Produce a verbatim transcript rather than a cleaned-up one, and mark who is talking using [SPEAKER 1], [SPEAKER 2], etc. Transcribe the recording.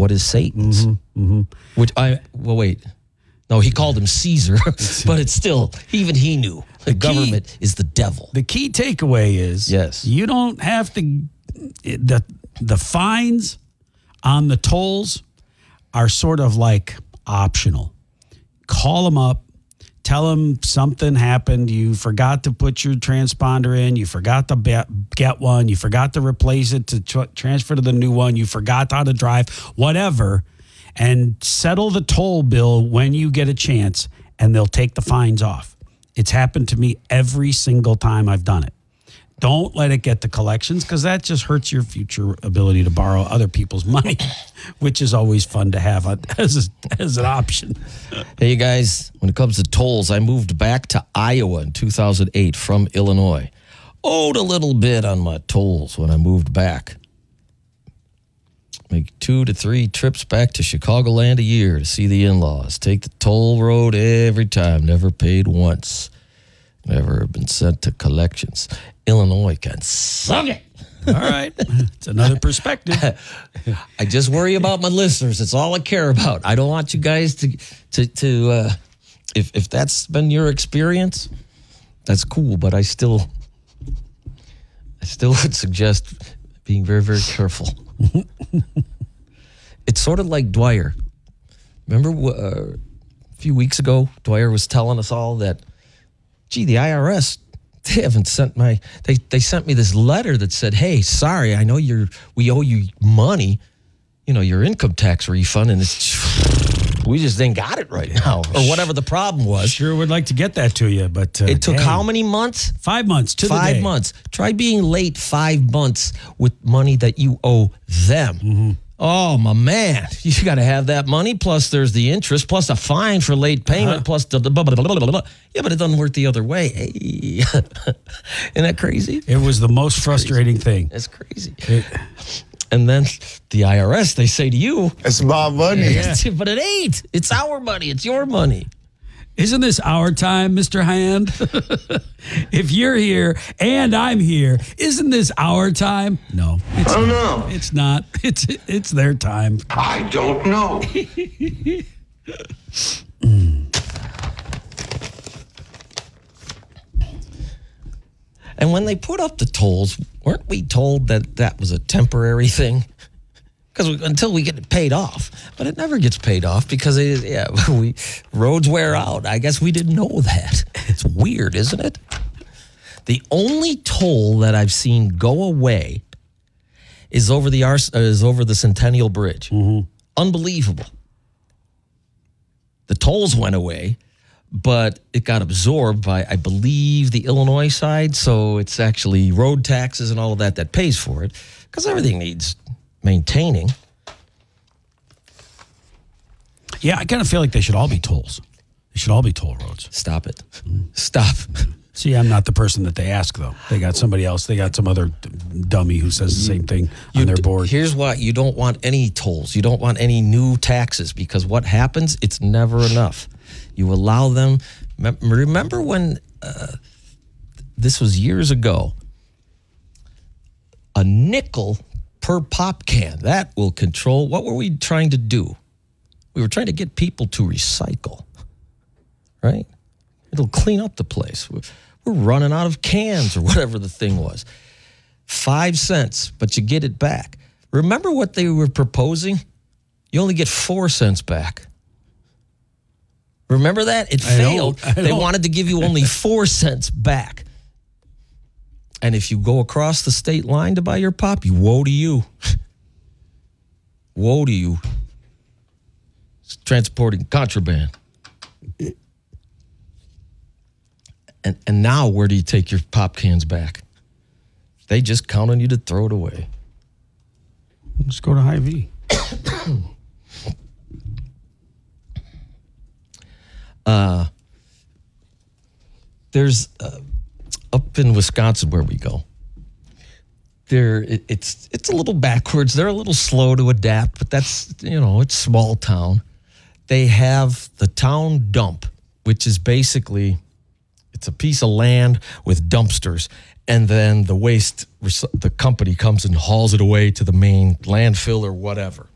[SPEAKER 1] what is Satan's?
[SPEAKER 2] Mm-hmm, mm-hmm.
[SPEAKER 1] Which I, well, wait. No, he called him Caesar, but it's still, even he knew the, the government key, is the devil.
[SPEAKER 2] The key takeaway is
[SPEAKER 1] yes.
[SPEAKER 2] you don't have to, the, the fines on the tolls are sort of like optional. Call them up. Tell them something happened. You forgot to put your transponder in. You forgot to get one. You forgot to replace it to tr- transfer to the new one. You forgot how to drive, whatever. And settle the toll bill when you get a chance, and they'll take the fines off. It's happened to me every single time I've done it. Don't let it get to collections, because that just hurts your future ability to borrow other people's money, which is always fun to have as, a, as an option.
[SPEAKER 1] Hey, you guys, when it comes to tolls, I moved back to Iowa in two thousand eight from Illinois. Owed a little bit on my tolls when I moved back. Make two to three trips back to Chicagoland a year to see the in-laws. Take the toll road every time. Never paid once. Never been sent to collections. Illinois can suck it.
[SPEAKER 2] All right. It's another perspective.
[SPEAKER 1] I just worry about my listeners. That's all I care about. I don't want you guys to, to, to uh, if, if that's been your experience, that's cool. But I still, I still would suggest being very, very careful. It's sort of like Dwyer. Remember uh, a few weeks ago, Dwyer was telling us all that, gee, the I R S, they haven't sent my, they, they sent me this letter that said, hey, sorry, I know you're, we owe you money, you know, your income tax refund, and it's, we just ain't got it right now, or whatever the problem was.
[SPEAKER 2] Sure would like to get that to you, but uh,
[SPEAKER 1] it took
[SPEAKER 2] dang.
[SPEAKER 1] how many months?
[SPEAKER 2] Five months to
[SPEAKER 1] five
[SPEAKER 2] the day.
[SPEAKER 1] months. Try being late five months with money that you owe them.
[SPEAKER 2] Mm-hmm.
[SPEAKER 1] Oh, my man. You got to have that money, plus there's the interest, plus a fine for late payment, uh-huh. plus the blah, blah, blah, blah, blah, blah. Yeah, but it doesn't work the other way. Hey. Isn't that crazy?
[SPEAKER 2] It was the most it's frustrating
[SPEAKER 1] crazy.
[SPEAKER 2] thing.
[SPEAKER 1] It's crazy. It, and then the I R S, they say to you,
[SPEAKER 3] it's my money.
[SPEAKER 1] Yeah. But it ain't. It's our money. It's your money.
[SPEAKER 2] Isn't this our time, Mister Hand? If you're here and I'm here, isn't this our time? No. It's
[SPEAKER 3] I don't
[SPEAKER 2] not.
[SPEAKER 3] know.
[SPEAKER 2] It's not. It's it's their time.
[SPEAKER 3] I don't know.
[SPEAKER 2] mm.
[SPEAKER 1] And when they put up the tolls, weren't we told that that was a temporary thing? Because until we get it paid off, but it never gets paid off because it is, yeah, we roads wear out. I guess we didn't know that. It's weird, isn't it? The only toll that I've seen go away is over the is over the Centennial Bridge.
[SPEAKER 2] Mm-hmm.
[SPEAKER 1] Unbelievable. The tolls went away, but it got absorbed by, I believe, the Illinois side. So it's actually road taxes and all of that that pays for it, because everything needs maintaining.
[SPEAKER 2] Yeah, I kind of feel like they should all be tolls. They should all be toll roads.
[SPEAKER 1] Stop it. Stop.
[SPEAKER 2] See, I'm not the person that they ask, though. They got somebody else. They got some other dummy who says the same thing on
[SPEAKER 1] you,
[SPEAKER 2] their board.
[SPEAKER 1] Here's why you don't want any tolls. You don't want any new taxes, because what happens, it's never enough. You allow them. Remember when uh, this was years ago, a nickel per pop can. That will control. What were we trying to do? We were trying to get people to recycle, right? It'll clean up the place. We're, we're running out of cans or whatever the thing was. Five cents, but you get it back. Remember what they were proposing? You only get four cents back. Remember that? It
[SPEAKER 2] I
[SPEAKER 1] failed.
[SPEAKER 2] Know,
[SPEAKER 1] they wanted to give you only four cents back. And if you go across the state line to buy your pop, you woe to you. Woe to you. It's transporting contraband. And and now where do you take your pop cans back? They just count on you to throw it away.
[SPEAKER 2] Let's go to Hy-Vee.
[SPEAKER 1] uh, there's... Uh, Up in Wisconsin, where we go, there it, it's it's a little backwards. They're a little slow to adapt, but that's, you know, it's small town. They have the town dump, which is basically, it's a piece of land with dumpsters, and then the waste, the company comes and hauls it away to the main landfill or whatever.